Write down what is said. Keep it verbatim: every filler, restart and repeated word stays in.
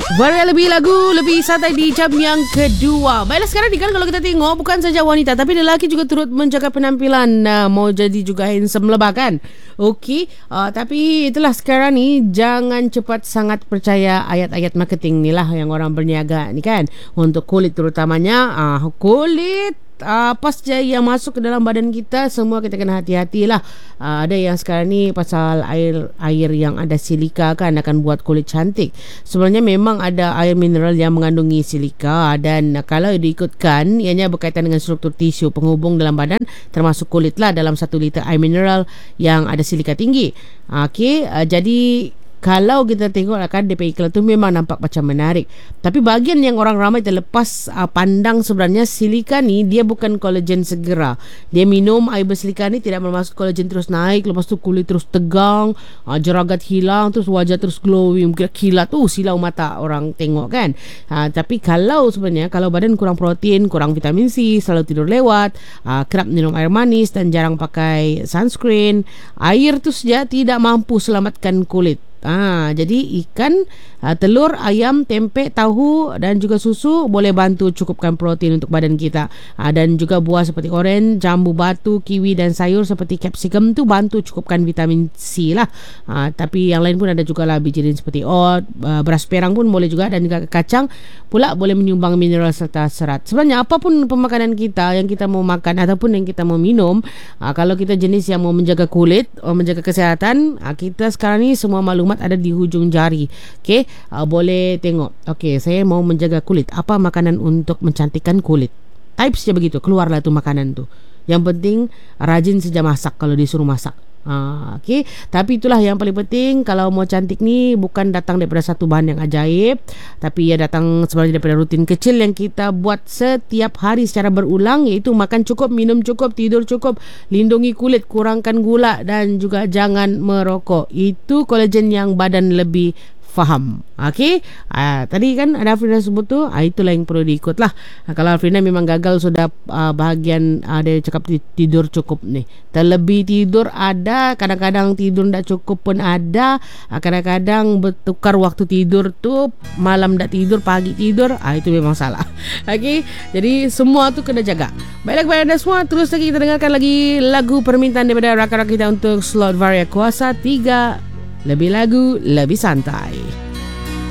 Varia lebih lagu, lebih santai di jam yang kedua. Baiklah, sekarang ni kan kalau kita tengok, bukan saja wanita tapi lelaki juga turut menjaga penampilan, uh, mau jadi juga handsome lebah kan. Okey, uh, tapi itulah sekarang ni jangan cepat sangat percaya ayat-ayat marketing ni lah yang orang berniaga ni kan. Untuk kulit terutamanya, uh, kulit apa saja yang masuk ke dalam badan kita, semua kita kena hati-hatilah. Uh, ada yang sekarang ni pasal air air yang ada silika kan akan buat kulit cantik. Sebenarnya memang ada air mineral yang mengandungi silika, dan uh, kalau diikutkan ianya berkaitan dengan struktur tisu penghubung dalam badan termasuk kulit lah dalam satu liter air mineral yang ada silika tinggi. Uh, Okey, uh, jadi kalau kita tengok kan D P iklan tu memang nampak macam menarik, tapi bahagian yang orang ramai terlepas uh, pandang sebenarnya silika ni dia bukan kolagen segera. Dia minum air bersilika ni tidak bermaksud kolagen terus naik, lepas tu kulit terus tegang, uh, jeragat hilang, terus wajah terus glowing, kilat tu silau mata orang tengok kan. Uh, tapi kalau sebenarnya kalau badan kurang protein, kurang vitamin C, selalu tidur lewat, uh, kerap minum air manis dan jarang pakai sunscreen, air tu saja tidak mampu selamatkan kulit. Ah, jadi ikan, uh, telur, ayam, tempe, tahu dan juga susu boleh bantu cukupkan protein untuk badan kita. Ah, dan juga buah seperti oren, jambu batu, kiwi dan sayur seperti capsicum tu bantu cukupkan vitamin C lah. Ah, tapi yang lain pun ada juga lah, biji seperti oat, uh, beras perang pun boleh juga, dan juga kacang pula boleh menyumbang mineral serta serat. Sebenarnya apapun pemakanan kita yang kita mau makan ataupun yang kita mau minum, uh, kalau kita jenis yang mau menjaga kulit, uh, menjaga kesihatan, uh, kita sekarang ni semua maklumat ada di hujung jari. Okey, uh, boleh tengok. Okey, saya mau menjaga kulit, apa makanan untuk mencantikkan kulit? Type saja begitu, keluarlah tu makanan tu. Yang penting rajin saja masak kalau disuruh masak. Ha, okay. Tapi itulah yang paling penting. Kalau mau cantik ni bukan datang daripada satu bahan yang ajaib, tapi ia datang sebenarnya daripada rutin kecil yang kita buat setiap hari secara berulang, iaitu makan cukup, minum cukup, tidur cukup, lindungi kulit, kurangkan gula dan juga jangan merokok. Itu kolagen yang badan lebih faham. Okey, uh, tadi kan ada Afrina sebut tu, uh, itulah yang perlu diikut lah. Uh, kalau Afrina memang gagal sudah uh, bahagian uh, dia cakap tidur cukup ni, terlebih tidur ada, kadang-kadang tidur tak cukup pun ada, uh, kadang-kadang bertukar waktu tidur tu, malam tak tidur, pagi tidur, uh, itu memang salah. Okey, jadi semua tu kena jaga. Baiklah kepada anda semua, terus lagi kita dengarkan lagi lagu permintaan daripada rakan-rakan kita untuk slot Varia Kuasa tiga. Lebih lagu, lebih santai.